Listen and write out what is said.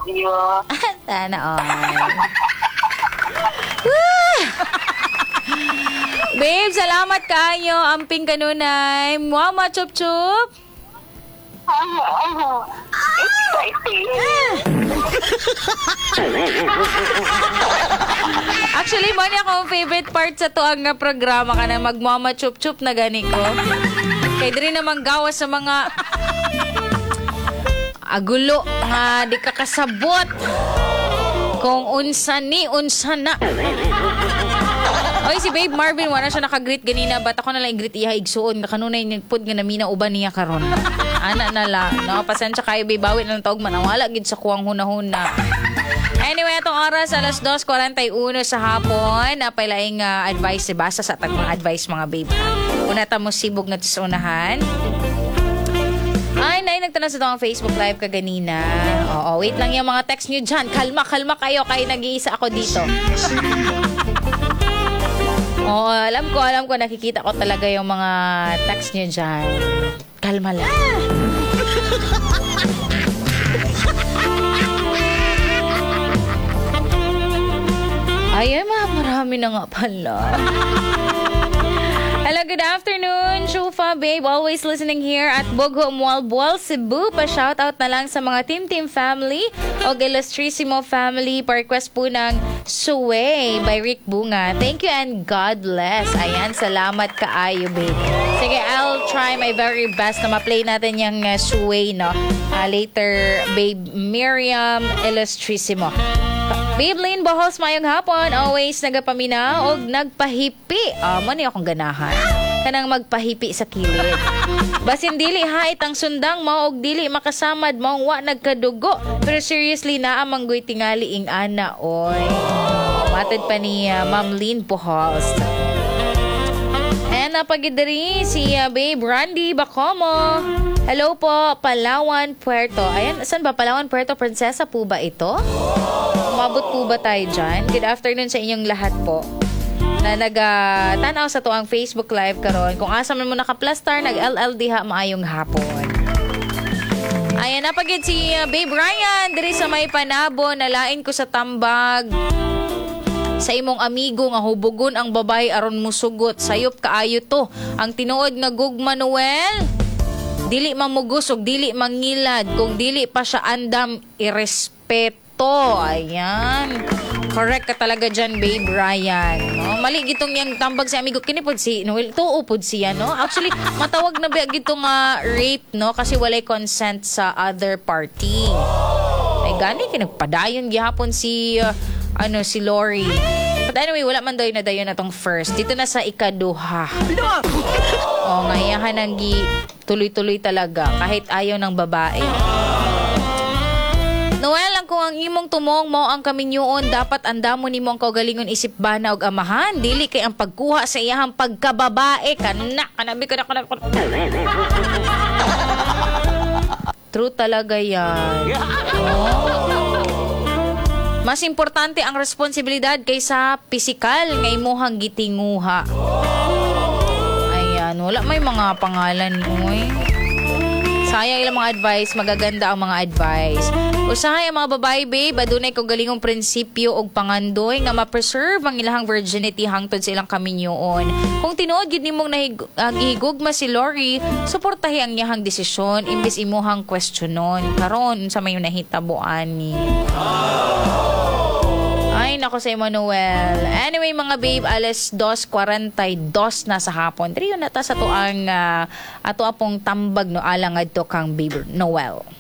you. Sana all. Babe, salamat kayo. Amping kanunay. Mama, chup-chup. Exciting. Actually, mo niya akong favorite part sa tuang nga programa ka na magmama chup-chup na gani ko. Kaya din naman gawa sa mga agulo nga di ka kasabot kung unsa na. Oy, si Babe Marvin, wala siya naka-greet ganina. Ba't ako nalang i-greet iya igsuon? Kanunay nagpud nga namina uban niya karon. Ana na la. No, pasensya kayo, Babe. Bawit lang tawag manawala gid sa kuwang hunahuna. Anyway, itong oras, alas 2:41 sa hapon. Napailaing advice, basa sa atag mga advice, mga Babe. Una mo sibog na tisunahan. Ay, nagtanong sa itong Facebook Live kaganina. Oo, wait lang yung mga text nyo dyan. Kalma kayo. Kaya nag-iisa ako dito. Oo, alam ko. Nakikita ko talaga yung mga text nyo dyan. Kalma lang. Ay, marami na nga pala. Hello, good afternoon, Shufa, babe. Always listening here at Bogo Mualbual, Cebu. Pa-shoutout na lang sa mga Team family o Illustrissimo family. Pa-request po ng Suway by Rick Bunga. Thank you and God bless. Ayan, salamat kaayo, babe. Sige, I'll try my very best na ma-play natin yung Suway, no? Later, babe Miriam Illustrissimo. Babe Lane Bohos, mayong hapon. Always nagapamina o nagpahipi. Mani akong ganahan. Kanang magpahipi sa kilid. Basin dili hait ang sundang mo og dili makasamad mo wa nagkadugo. Pero seriously na amanggoy tingali ing ana oy. Matad pa ni Ma'am Lane Bohos. And napagidari si Babe Randy Bacomo. Hello po, Palawan, Puerto. Ayan, saan ba? Palawan, Puerto Princesa po ba ito? Umabot po ba tayo dyan? Good afternoon sa inyong lahat po na nag-tanaw sa tuang Facebook Live karon. Kung asa man mo naka-plastar, nag-LLD ha maayong hapon. Ayan, napagid si Babe Ryan diri sa may Panabo. Nalain ko sa tambag sa imong amigo nga hubugon ang babay aron musugot. Sayop kaayo to. Ang tinuod nga gugma Noel, dili mamugos og dili mangilad. Kung dili pa siya andam, irespeto. Ayan. Correct ka talaga dyan, Babe Ryan. No? Mali gitong yung tambag si amigo. Kinipod si Noel. Tuo pod siya, no? Actually, matawag na ba gitong rape, no? Kasi walay consent sa other party. Ay, gani, kinagpadayon gihapon si si Lori. But anyway, wala man daw na dayon na tong first. Dito na sa ikaduha. Ngayahan ang tuloy-tuloy talaga. Kahit ayaw ng babae. Noel, lang kung ang imong tumong mo ang kaminyoon, dapat anda mo ni mo ang kaugalingon isip bana og amahan. Dili kay ang pagkuha sa iyahang pagkababae. Kanabi ka na. True talaga yan. Mas importante ang responsibilidad kaysa pisikal nga imuhang gitinguha. Ayan, wala may mga pangalan mo eh. Sayang ilang mga advice, magaganda ang mga advice. Usahay ang mga babae, babe, adunay kong galingong prinsipyo og pangandoy nga ma-preserve ang ilahang virginity hangtod sa ilang kaminyoon. Kung tinuod gid nimong nahigugma si Lori, suportahi ang iyahang desisyon imbis imuhang questionon. Karon sa may nahitabuan ni. Ay, nako sa Emmanuel. Anyway, mga babe, alas 2:42 na sa hapon. Trio na ta sa tuang ato apong tambag no alangad to kang Babe Noel.